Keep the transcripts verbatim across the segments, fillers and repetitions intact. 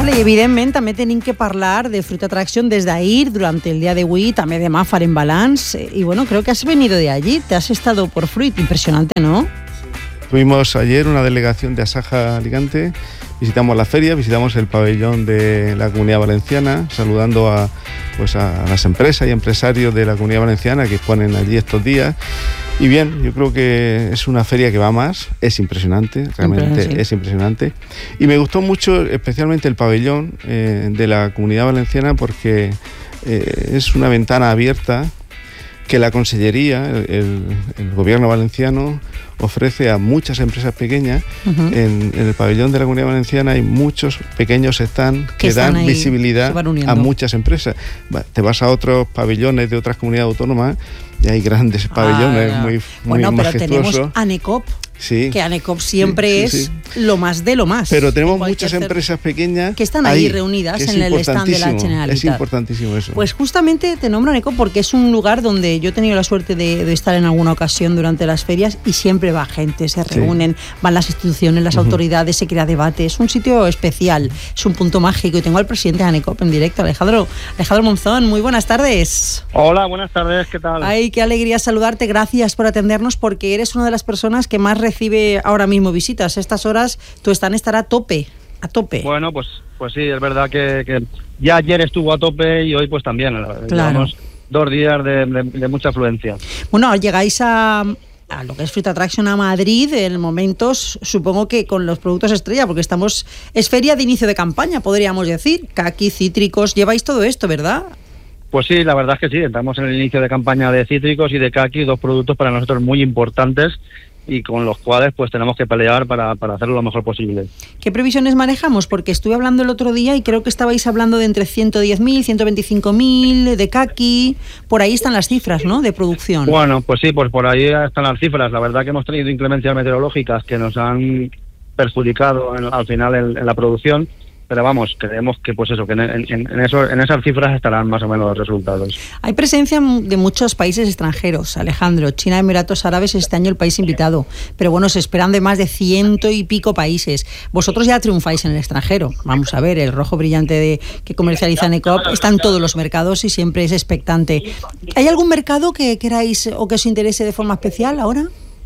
Vale, i evidentment també tenim que parlar de Fruit Attraction des d'ahir, durante el día de hoy, també demà farem balanç. Y bueno, creo que has venido de allí, te has estado por Fruit, impresionante, ¿no? Tuvimos ayer una delegación de Asaja Alicante, visitamos la feria, visitamos el pabellón de la Comunidad Valenciana, saludando a, pues a las empresas y empresarios de la Comunidad Valenciana que exponen allí estos días. Y bien, yo creo que es una feria que va más, es impresionante, realmente sí. es impresionante. Y me gustó mucho especialmente el pabellón eh, de la Comunidad Valenciana porque eh, es una ventana abierta que la Consellería, el, el, el Gobierno valenciano, ofrece a muchas empresas pequeñas. Uh-huh. en, en el pabellón de la Comunidad Valenciana hay muchos pequeños stands que, que dan ahí, visibilidad a muchas empresas. Te vas a otros pabellones de otras comunidades autónomas y hay grandes pabellones ah, muy, muy bueno, majestuosos. Pero tenemos ANECOP. Sí. Que ANECOP siempre sí, sí, sí. es lo más de lo más. Pero tenemos muchas empresas pequeñas que están ahí, ahí reunidas en el stand de la Generalitat. Es importantísimo eso. Pues justamente te nombro ANECOP porque es un lugar donde yo he tenido la suerte de, de estar en alguna ocasión durante las ferias y siempre va gente, se reúnen, sí. van las instituciones, las uh-huh. autoridades, se crea debate. Es un sitio especial, es un punto mágico y tengo al presidente de ANECOP en directo, Alejandro, Alejandro Monzón. Muy buenas tardes. Hola, buenas tardes, ¿qué tal? Ay, qué alegría saludarte, gracias por atendernos porque eres una de las personas que más recibe ahora mismo visitas. A estas horas tu stand estará a tope, a tope. Bueno, pues pues sí, es verdad que, que ya ayer estuvo a tope y hoy pues también. Claro. Llevamos dos días de, de, de mucha afluencia. Bueno, llegáis a, a lo que es Fruit Attraction a Madrid en momentos, supongo que con los productos estrella, porque estamos, es feria de inicio de campaña, podríamos decir, caqui, cítricos, lleváis todo esto, ¿verdad? Pues sí, la verdad es que sí, estamos en el inicio de campaña de cítricos y de caqui, dos productos para nosotros muy importantes y con los cuales pues tenemos que pelear para, para hacerlo lo mejor posible. ¿Qué previsiones manejamos? Porque estuve hablando el otro día y creo que estabais hablando de entre ciento diez mil, ciento veinticinco mil de caqui, por ahí están las cifras, ¿no?, de producción. Bueno, pues sí, pues por ahí están las cifras. La verdad que hemos tenido inclemencias meteorológicas que nos han perjudicado en, al final en, en la producción. Pero vamos, creemos que pues eso, que en, en, en, eso, en esas cifras estarán más o menos los resultados. Hay presencia de muchos países extranjeros, Alejandro. China, Emiratos Árabes, este año el país invitado. Pero bueno, se esperan de más de ciento y pico países. Vosotros ya triunfáis en el extranjero. Vamos a ver, el rojo brillante de que comercializa ANECOP está en todos los mercados y siempre es expectante. ¿Hay algún mercado que queráis o que os interese de forma especial ahora?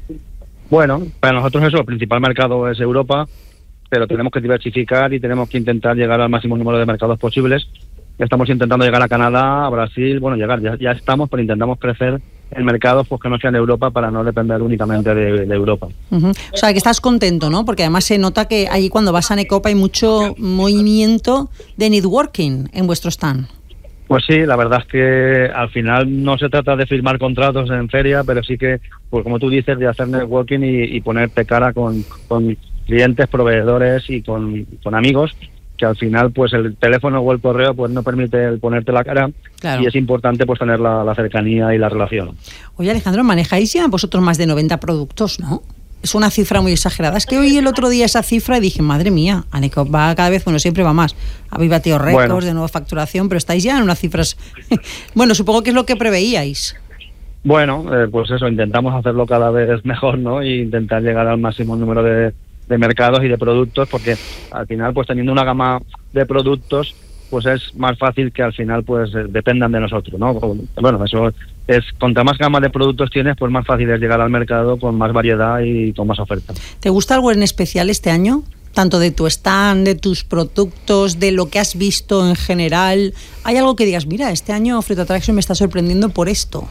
Bueno, para nosotros eso, el principal mercado es Europa, pero tenemos que diversificar y tenemos que intentar llegar al máximo número de mercados posibles. Ya estamos intentando llegar a Canadá, a Brasil, bueno, llegar, ya, ya estamos, pero intentamos crecer en mercados pues que no sean de Europa para no depender únicamente de, de Europa. Uh-huh. O sea, que estás contento, ¿no? Porque además se nota que allí cuando vas a ANECOP hay mucho movimiento de networking en vuestro stand. Pues sí, la verdad es que al final no se trata de firmar contratos en feria, pero sí que, pues como tú dices, de hacer networking y, y ponerte cara con... con clientes, proveedores y con, con amigos, que al final pues el teléfono o el correo pues no permite el ponerte la cara. Claro. Y es importante pues tener la, la cercanía y la relación. Oye, Alejandro, manejáis ya vosotros más de noventa productos, ¿no? Es una cifra muy exagerada. Es que oí el otro día esa cifra y dije, madre mía, ANECOP va cada vez, bueno, siempre va más. Habéis batido récords bueno. de nueva facturación, pero estáis ya en unas cifras... bueno, supongo que es lo que preveíais. Bueno, eh, pues eso, intentamos hacerlo cada vez mejor, ¿no? E intentar llegar al máximo número de de mercados y de productos, porque al final pues teniendo una gama de productos pues es más fácil que al final pues dependan de nosotros, ¿no? Bueno, eso es, contra más gama de productos tienes, pues más fácil es llegar al mercado con más variedad y con más oferta. ¿Te gusta algo en especial este año? Tanto de tu stand, de tus productos, de lo que has visto en general. ¿Hay algo que digas, mira, este año Fruit Attraction me está sorprendiendo por esto?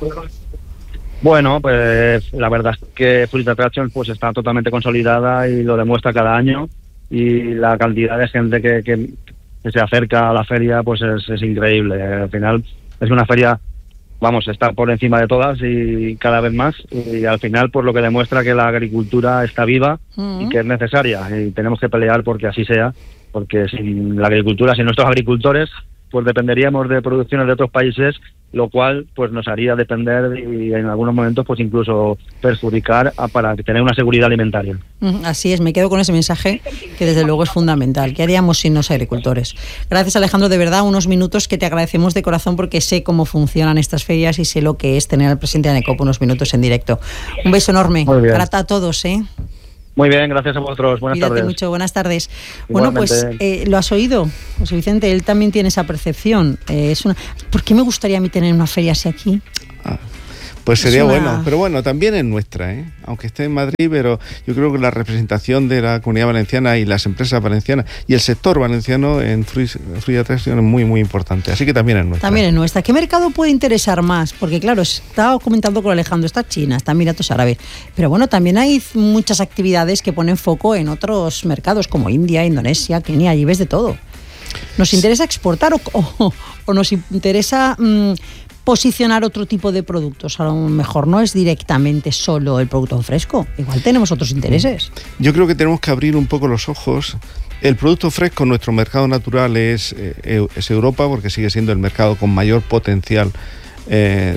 Bueno, pues la verdad es que Fruit Attraction pues está totalmente consolidada y lo demuestra cada año, y la cantidad de gente que, que, que se acerca a la feria pues es, es increíble. Al final es una feria, vamos, está por encima de todas y cada vez más, y al final pues lo que demuestra que la agricultura está viva uh-huh. y que es necesaria, y tenemos que pelear porque así sea, porque sin la agricultura, sin nuestros agricultores, pues dependeríamos de producciones de otros países, lo cual pues nos haría depender y en algunos momentos pues incluso perjudicar a, para tener una seguridad alimentaria. Así es, me quedo con ese mensaje que desde luego es fundamental. ¿Qué haríamos sin los agricultores? Gracias, Alejandro, de verdad, unos minutos que te agradecemos de corazón porque sé cómo funcionan estas ferias y sé lo que es tener al presidente de ANECOP unos minutos en directo. Un beso enorme. Grata a todos, ¿eh? Muy bien, gracias a vosotros. Buenas Cuídate tardes. mucho, buenas tardes. Igualmente. Bueno, pues eh, lo has oído, José Vicente, él también tiene esa percepción. Eh, es una... ¿Por qué me gustaría a mí tener una feria así aquí? Ah, pues sería una... bueno, pero bueno, también es nuestra, ¿eh? Aunque esté en Madrid, pero yo creo que la representación de la Comunidad Valenciana y las empresas valencianas y el sector valenciano en Fruit Attraction es muy, muy importante, así que también es nuestra. También es nuestra. ¿Qué mercado puede interesar más? Porque claro, estaba comentando con Alejandro, está China, está Emiratos Árabes, pero bueno, también hay muchas actividades que ponen foco en otros mercados como India, Indonesia, Kenia, allí ves de todo. ¿Nos interesa exportar o, o, o nos interesa mmm, posicionar otro tipo de productos? A lo mejor no es directamente solo el producto fresco, igual tenemos otros intereses. Yo creo que tenemos que abrir un poco los ojos. El producto fresco, nuestro mercado natural es, eh, es Europa, porque sigue siendo el mercado con mayor potencial eh,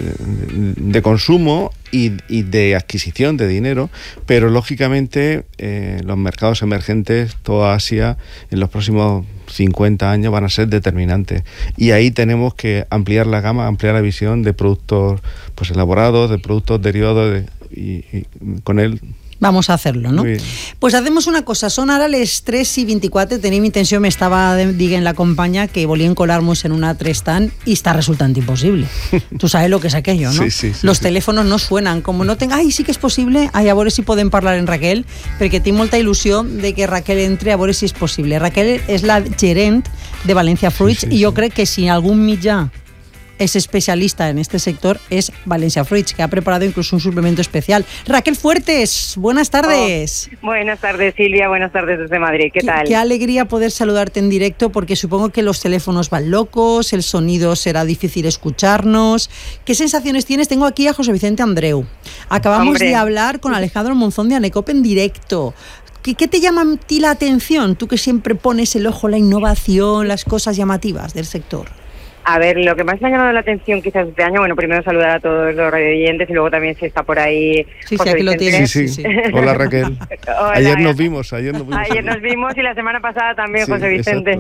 de consumo y, y de adquisición de dinero, pero lógicamente eh, los mercados emergentes, toda Asia, en los próximos cincuenta años van a ser determinantes, y ahí tenemos que ampliar la gama, ampliar la visión de productos pues elaborados, de productos derivados de, y, y con él. Vamos a hacerlo, ¿no? Pues hacemos una cosa, son ara les tres i vint-i-quatre, tenim intenció, m'estava dient la companya que volien colar-nos en una tres-tan y está resultando imposible. Tú sabes lo que es aquello, ¿no? Sí, sí, sí, Los sí. teléfonos no suenan, como no tenga, ai, sí que és possible, ai, a veure si podem parlar en Raquel, perquè tinc molta il·lusió de que Raquel entre a veure si és possible. Raquel és la gerent de Valencia Fruits sí, sí, i jo sí. crec que si algun mitjà es especialista en este sector es Valencia Fruits, que ha preparado incluso un suplemento especial. Raquel Fuertes, buenas tardes. Oh, buenas tardes, Silvia, buenas tardes desde Madrid, ¿qué, qué tal? Qué alegría poder saludarte en directo, porque supongo que los teléfonos van locos, el sonido será difícil escucharnos. ¿Qué sensaciones tienes? Tengo aquí a José Vicente Andreu. Acabamos Hombre. de hablar con Alejandro Monzón de Anecop en directo. ¿Qué, ¿Qué te llama a ti la atención? Tú que siempre pones el ojo en la innovación, las cosas llamativas del sector. A ver, lo que más me ha llamado la atención quizás este año, bueno, primero saludar a todos los radioyentes y luego también si está por ahí Sí, José sí, aquí lo Vicente. tienes. Sí, sí. Sí, sí. Hola, Raquel. Hola. Ayer nos vimos, ayer nos vimos. Ayer nos vimos y la semana pasada también, Sí, José Vicente.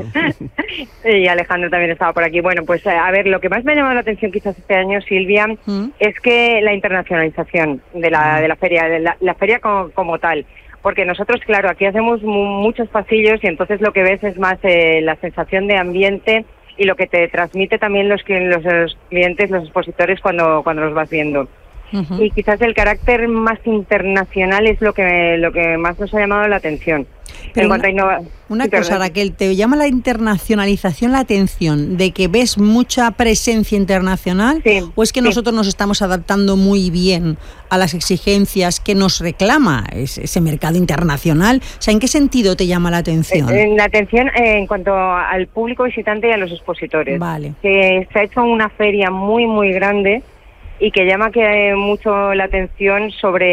Y Alejandro también estaba por aquí. Bueno, pues a ver, lo que más me ha llamado la atención quizás este año, Silvia, ¿Mm? es que la internacionalización de la, de la feria, de la, la feria como, como tal. Porque nosotros, claro, aquí hacemos mu- muchos pasillos y entonces lo que ves es más eh, la sensación de ambiente y lo que te transmite también los, los, los clientes, los expositores cuando, cuando los vas viendo. Uh-huh. Y quizás el carácter más internacional es lo que lo que más nos ha llamado la atención. Pero en cuanto una, a innova- una Sí, cosa, perdón. Raquel, ¿te llama la internacionalización la atención de que ves mucha presencia internacional? Sí, ¿O es que sí. nosotros nos estamos adaptando muy bien a las exigencias que nos reclama ese, ese mercado internacional? O sea, ¿en qué sentido te llama la atención? Eh, eh, la atención eh, en cuanto al público visitante y a los expositores. Vale. Que se ha hecho una feria muy, muy grande y que llama que eh, mucho la atención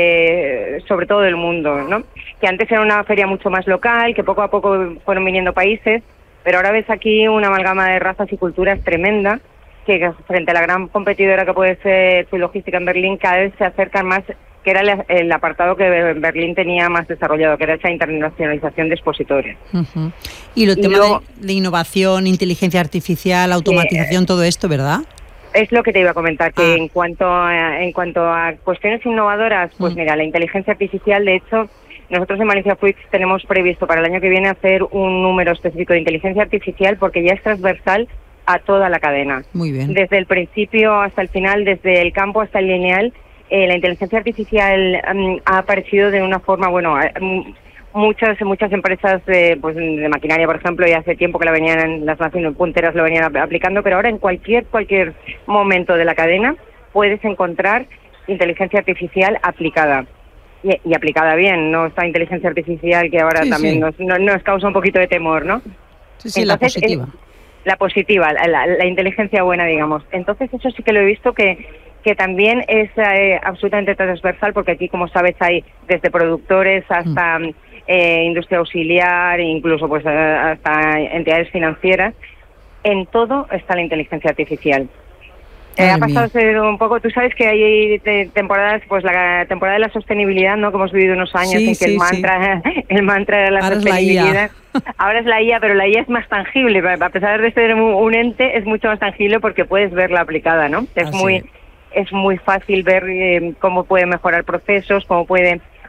sobre, sobre todo el mundo, ¿no? Que antes era una feria mucho más local, que poco a poco fueron viniendo países, pero ahora ves aquí una amalgama de razas y culturas tremenda, que frente a la gran competidora que puede ser Fruit Logística en Berlín, cada vez se acercan más, que era el, el apartado que Berlín tenía más desarrollado, que era esa internacionalización de expositores. Uh-huh. Y el Y tema luego- de, de innovación, inteligencia artificial, automatización, todo esto, ¿verdad? Es lo que te iba a comentar, que Ah. en cuanto a, en cuanto a cuestiones innovadoras, pues Mm. mira, la inteligencia artificial, de hecho, nosotros en Valencia Fruits tenemos previsto para el año que viene hacer un número específico de inteligencia artificial porque ya es transversal a toda la cadena. Muy bien. Desde el principio hasta el final, desde el campo hasta el lineal, eh, la inteligencia artificial mm, ha aparecido de una forma, bueno, eh, mm, muchas muchas empresas de, pues, de maquinaria, por ejemplo, y hace tiempo que la venían, las naciones punteras lo venían ap- aplicando, pero ahora en cualquier cualquier momento de la cadena puedes encontrar inteligencia artificial aplicada. Y, y aplicada bien, no esta inteligencia artificial que ahora Sí, también sí. Nos, no- nos causa un poquito de temor, ¿no? Sí, sí, la Entonces, positiva. eh, la positiva, la, la- la inteligencia buena, digamos. Entonces eso sí que lo he visto que, que también es eh, absolutamente transversal, porque aquí, como sabes, hay desde productores hasta Mm. eh, industria auxiliar, incluso pues eh, hasta entidades financieras. En todo está la inteligencia artificial. Eh, Madre ha pasado mía. a ser un poco, tú sabes que hay te- temporadas, pues la temporada de la sostenibilidad, ¿no? Que hemos vivido unos años Sí, en que sí, el sí. mantra, el mantra de la Ahora es la I A. sostenibilidad. Ahora es la I A, pero la I A es más tangible. A pesar de ser un, un ente, es mucho más tangible porque puedes verla aplicada, ¿no? Es Así muy, es. es muy fácil ver eh, cómo puede mejorar procesos, cómo puede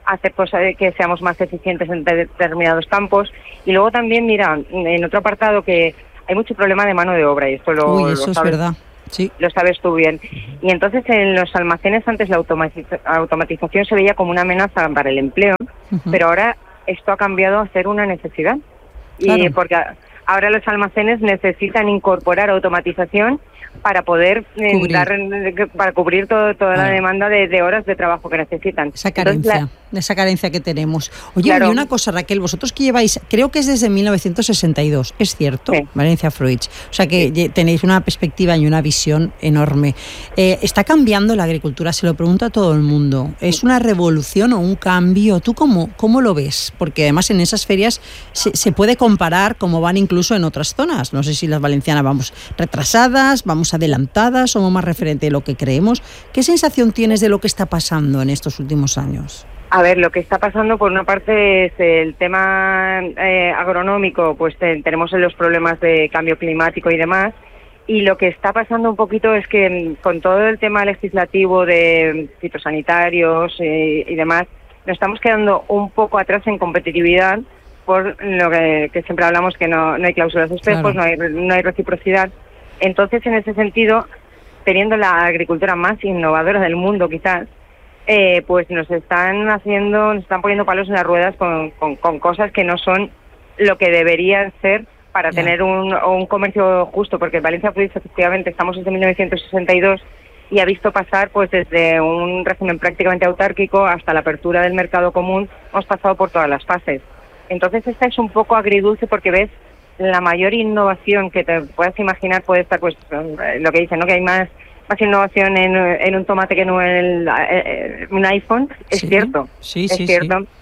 hacer cosas que seamos más eficientes en determinados campos. Y luego también, mira, en otro apartado que hay mucho problema de mano de obra, y esto lo, Uy, eso lo es sabes, verdad. Sí. Lo sabes tú bien. Y entonces en los almacenes antes la automatiza- automatización se veía como una amenaza para el empleo, uh-huh. pero ahora esto ha cambiado a ser una necesidad. Claro. Y porque ahora los almacenes necesitan incorporar automatización para poder eh, cubrir. dar para cubrir todo, toda claro. la demanda de, de horas de trabajo que necesitan. Esa carencia, Entonces, la... esa carencia que tenemos. Oye, claro. y una cosa, Raquel, vosotros que lleváis, creo que es desde mil novecientos sesenta y dos, ¿es cierto? Sí. Valencia Fruits. O sea que sí. tenéis una perspectiva y una visión enorme. Eh, ¿Está cambiando la agricultura? Se lo pregunto a todo el mundo. ¿Es sí. una revolución o un cambio? ¿Tú cómo, cómo lo ves? Porque además en esas ferias se, se puede comparar cómo van incluso en otras zonas. No sé si las valencianas vamos retrasadas, vamos adelantadas, somos más referente de lo que creemos. ¿Qué sensación tienes de lo que está pasando en estos últimos años? A ver, lo que está pasando por una parte es el tema eh, agronómico, pues eh, tenemos los problemas de cambio climático y demás, y lo que está pasando un poquito es que con todo el tema legislativo de fitosanitarios eh, y demás, nos estamos quedando un poco atrás en competitividad por lo que, que siempre hablamos, que no, no hay cláusulas de espejos, claro. no hay, no hay reciprocidad. Entonces, en ese sentido, teniendo la agricultura más innovadora del mundo, quizás, eh, pues nos están haciendo, nos están poniendo palos en las ruedas con, con, con cosas que no son lo que deberían ser para yeah. tener un, un comercio justo, porque Valencia Fruits, efectivamente, estamos desde mil novecientos sesenta y dos y ha visto pasar, pues desde un régimen prácticamente autárquico hasta la apertura del mercado común, hemos pasado por todas las fases. Entonces, esta es un poco agridulce porque ves la mayor innovación que te puedas imaginar puede estar, pues, lo que dicen, ¿no? Que hay más más innovación en, en un tomate que no en el, eh, un iPhone, es sí, cierto, sí, es sí, cierto. Sí.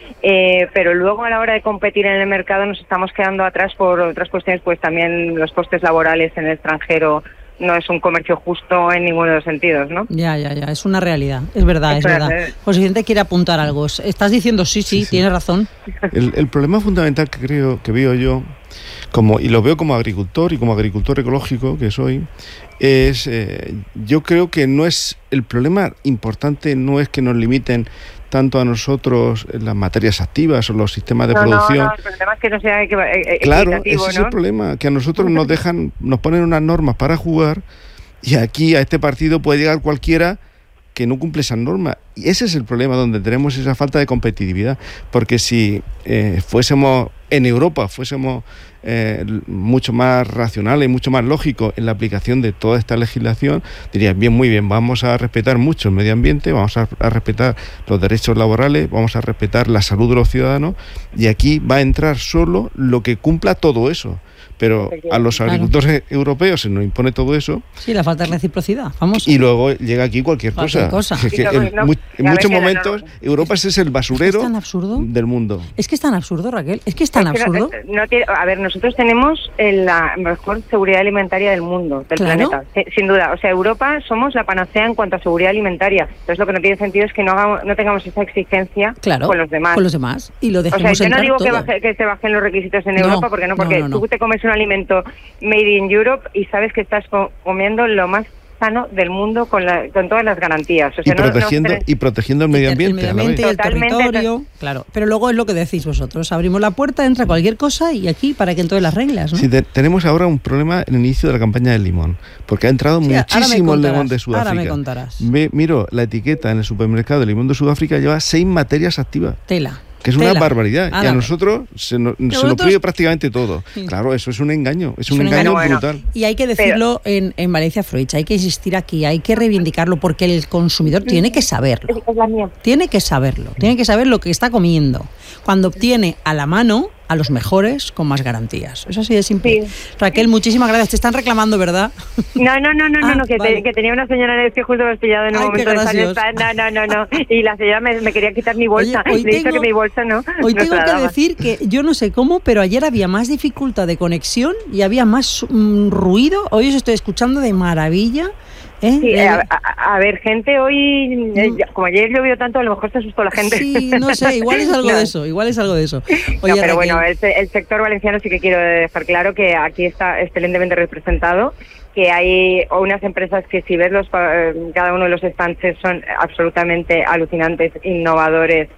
Eh, pero luego a la hora de competir en el mercado nos estamos quedando atrás por otras cuestiones, pues también los costes laborales en el extranjero no es un comercio justo en ninguno de los sentidos, ¿no? Ya, ya, ya, es una realidad, es verdad, es, es verdad. verdad. José Vicente quiere apuntar algo. Estás diciendo sí, sí, sí, sí. tienes razón. El, el problema fundamental que creo, que veo yo, como y lo veo como agricultor y como agricultor ecológico que soy, es, eh, yo creo que no es, el problema importante no es que nos limiten tanto a nosotros las materias activas o los sistemas de no, producción. No, no, el problema es que no sea equitativo, claro, ese ¿no? es el problema, que a nosotros nos dejan, nos ponen unas normas para jugar y aquí a este partido puede llegar cualquiera que no cumple esas normas. Y ese es el problema donde tenemos esa falta de competitividad, porque si eh, fuésemos en Europa, fuésemos eh, mucho más racionales y mucho más lógicos en la aplicación de toda esta legislación, dirían, bien, muy bien, vamos a respetar mucho el medio ambiente, vamos a, a respetar los derechos laborales, vamos a respetar la salud de los ciudadanos, y aquí va a entrar solo lo que cumpla todo eso. Pero a los agricultores claro. europeos se nos impone todo eso. Sí, la falta de reciprocidad, vamos. Y luego llega aquí cualquier, cualquier cosa. cosa. Es que en, no, en muchos momentos no, Europa es el basurero ¿es tan absurdo? del mundo. Es que es tan absurdo, Raquel. Es que es tan es que absurdo. No, no tiene, a ver, nosotros tenemos la mejor seguridad alimentaria del mundo, del ¿Claro? planeta, sin duda. O sea, Europa somos la panacea en cuanto a seguridad alimentaria. Entonces, lo que no tiene sentido es que no hagamos, no tengamos esa exigencia claro, con los demás. Con los demás. Y lo dejemos. O sea, yo no digo todo. que, baje, que se bajen los requisitos en no, Europa, porque no, porque no, no, no. tú te comes un alimento made in Europe y sabes que estás comiendo lo más sano del mundo con, la, con todas las garantías. O sea, y, protegiendo, no, no, y protegiendo el medio ambiente. El medio ambiente y el territorio. Claro. Pero luego es lo que decís vosotros. Abrimos la puerta, entra cualquier cosa y aquí para que entren las reglas, ¿no? Sí, te, tenemos ahora un problema en el inicio de la campaña del limón, porque ha entrado sí, muchísimo el limón de Sudáfrica. Ahora me contarás. Me, miro la etiqueta en el supermercado del limón de Sudáfrica, lleva seis materias activas. Tela. Que es Tela. una barbaridad. Ah, y a nosotros se, no, se nos pide prácticamente todo. Sí. Claro, eso es un engaño. Es, es un, un engaño, engaño brutal. Bueno, y hay que decirlo Pero, en, en Valencia Fruits, hay que insistir aquí, hay que reivindicarlo, porque el consumidor tiene que saberlo. Es, es la mía. Tiene que saberlo. Tiene que saber lo que está comiendo. Cuando obtiene a la mano a los mejores con más garantías. Eso sí es simple. Sí. Raquel, muchísimas gracias. Te están reclamando, ¿verdad? No, no, no, no, ah, no, que, vale. te, que tenía una señora en el que justo me has pillado en un Ay, momento de estar. No, no, no, no. Y la señora me, me quería quitar mi bolsa. Oye, hoy Le he tengo, dicho que mi bolsa no. Hoy no tengo que daba. decir que yo no sé cómo, pero ayer había más dificultad de conexión y había más mm, ruido. Hoy os estoy escuchando de maravilla. ¿Eh? Sí, a, a, a ver, gente hoy, eh, como ayer llovió tanto, a lo mejor se asustó la gente. Sí, no sé, igual es algo no. de eso, igual es algo de eso. Oye, no, pero Raquel, bueno, el, el sector valenciano sí que quiero dejar claro que aquí está excelentemente representado, que hay unas empresas que si ves los, cada uno de los estantes son absolutamente alucinantes, innovadores,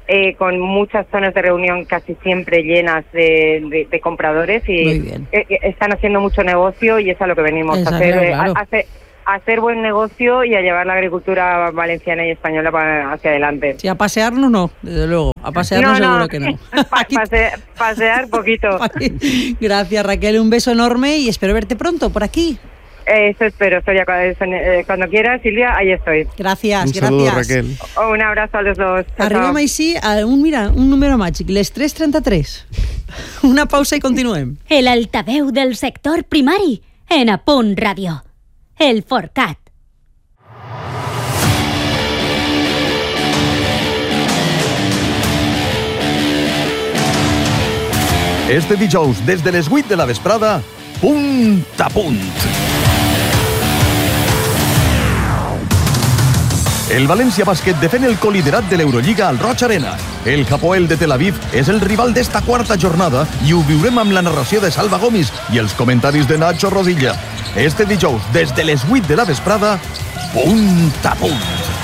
eh, con muchas zonas de reunión casi siempre llenas de, de, de compradores y eh, están haciendo mucho negocio y es a lo que venimos a hacer, claro. eh, a, a hacer a hacer buen negocio y a llevar la agricultura valenciana y española para, hacia adelante. Sí, a pasearnos no, desde luego, a pasearnos no, no. seguro que no. Pa pase pasear poquito. Gracias, Raquel, un beso enorme y espero verte pronto por aquí. Eso espero, estoy cuando quieras, Silvia, ahí estoy. Gracias, un gracias. Saludo, Raquel. Oh, un abrazo a los dos. Chao, Arriba, chao. Maisí, un, mira, un número màgic, les tres trenta-tres. Una pausa i continuem. El altaveu del sector primari en A Punt Ràdio. El Forcat. Este dijous, des de les vuit de la vesprada, Punt a Punt. El València Bàsquet defèn el coliderat de l'Eurolliga al Roig Arena. El Hapoel de Tel Aviv és el rival d'esta quarta jornada i ho viurem amb la narració de Salva Gomis i els comentaris de Nacho Rodilla. Este dijous, des de les vuit de la vesprada, Punt a Punt.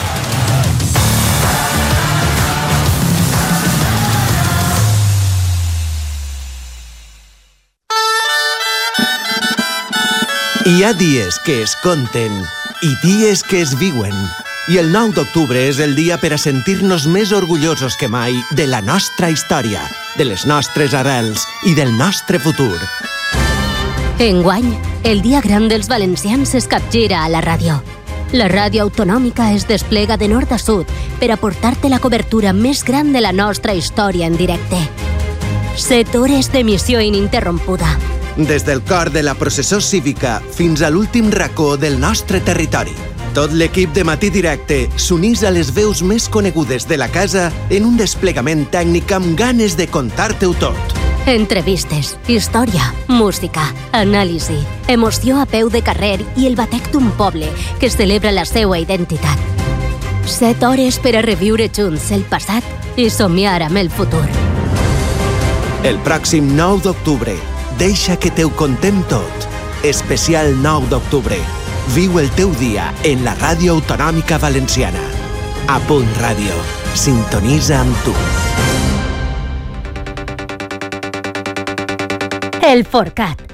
Hi ha dies que es conten i dies que es viuen. I el nou d'octubre és el dia per a sentir-nos més orgullosos que mai de la nostra història, de les nostres arrels i del nostre futur. Enguany, el dia gran dels valencians es capgira a la ràdio. La ràdio autonòmica es desplega de nord a sud per aportar-te la cobertura més gran de la nostra història en directe. Set hores d'emissió ininterrompuda. Des del cor de la processó cívica fins a l'últim racó del nostre territori. Tot l'equip de Matí Directe s'unís a les veus més conegudes de la casa en un desplegament tècnic amb ganes de contar-te-ho tot. Entrevistes, història, música, anàlisi, emoció a peu de carrer i el batec d'un poble que celebra la seva identitat. Set hores per a reviure junts el passat i somiar amb el futur. El pròxim nou d'octubre, deixa que te ho contem tot. Especial nou d'octubre. Viu el teu dia en la ràdio autonòmica valenciana. A Punt Ràdio. Sintonitza amb tu. El Forcat.